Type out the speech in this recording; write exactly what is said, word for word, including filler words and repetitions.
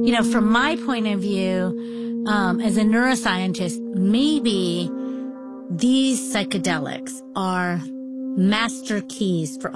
you know, from my point of view, um, as a neuroscientist, maybe these psychedelics are master keys for